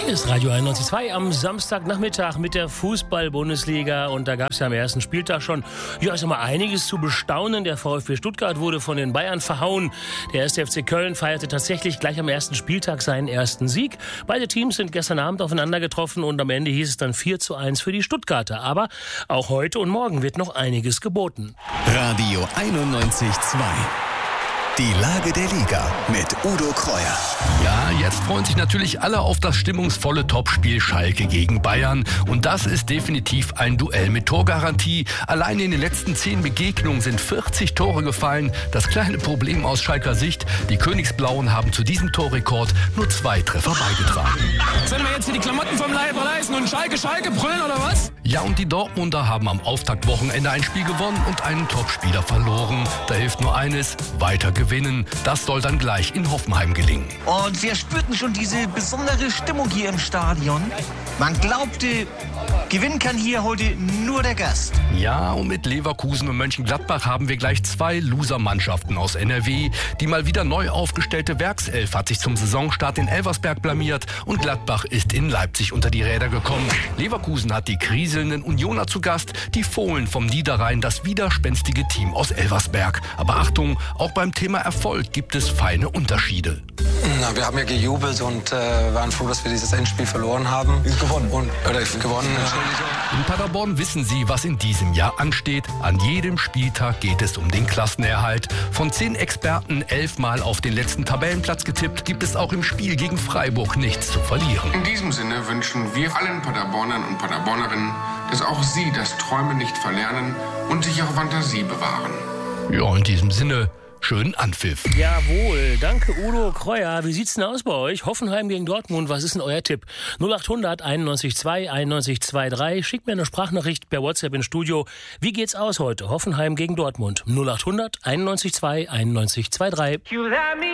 Hier ist Radio 91.2 am Samstagnachmittag mit der Fußball-Bundesliga. Und da gab es ja am ersten Spieltag schon, einiges zu bestaunen. Der VfB Stuttgart wurde von den Bayern verhauen. Der 1. FC Köln feierte tatsächlich gleich am ersten Spieltag seinen ersten Sieg. Beide Teams sind gestern Abend aufeinander getroffen und am Ende hieß es dann 4:1 für die Stuttgarter. Aber auch heute und morgen wird noch einiges geboten. Radio 91.2. Die Lage der Liga mit Udo Kreuer. Ja, jetzt freuen sich natürlich alle auf das stimmungsvolle Topspiel Schalke gegen Bayern. Und das ist definitiv ein Duell mit Torgarantie. Allein in den letzten 10 Begegnungen sind 40 Tore gefallen. Das kleine Problem aus Schalker Sicht: die Königsblauen haben zu diesem Torrekord nur 2 Treffer beigetragen. Sollen wir jetzt hier die Klamotten vom Leib reißen und Schalke brüllen oder was? Ja, und die Dortmunder haben am Auftaktwochenende ein Spiel gewonnen und einen Topspieler verloren. Da hilft nur eines: weiter gewinnen. Das soll dann gleich in Hoffenheim gelingen. Und wir spürten schon diese besondere Stimmung hier im Stadion. Man glaubte, gewinnen kann hier heute nur der Gast. Ja, und mit Leverkusen und Mönchengladbach haben wir gleich 2 Loser-Mannschaften aus NRW. Die mal wieder neu aufgestellte Werkself hat sich zum Saisonstart in Elversberg blamiert und Gladbach ist in Leipzig unter die Räder gekommen. Leverkusen hat die kriselnden Unioner zu Gast, die Fohlen vom Niederrhein, das widerspenstige Team aus Elversberg. Aber Achtung, auch beim Thema Erfolg gibt es feine Unterschiede. Na, wir haben ja gejubelt und waren froh, dass wir dieses Endspiel verloren haben. Gewonnen. Entschuldigung. In Paderborn wissen sie, was in diesem Jahr ansteht. An jedem Spieltag geht es um den Klassenerhalt. Von 10 Experten 11 Mal auf den letzten Tabellenplatz getippt, gibt es auch im Spiel gegen Freiburg nichts zu verlieren. In diesem Sinne wünschen wir allen Paderbornern und Paderbornerinnen, dass auch sie das Träumen nicht verlernen und sich ihre Fantasie bewahren. Ja, in diesem Sinne, schönen Anpfiff. Jawohl, danke Udo Kreuer. Wie sieht's denn aus bei euch? Hoffenheim gegen Dortmund, was ist denn euer Tipp? 0800 91.2 91.23. Schickt mir eine Sprachnachricht per WhatsApp ins Studio. Wie geht's aus heute? Hoffenheim gegen Dortmund. 0800 91.2 91.23.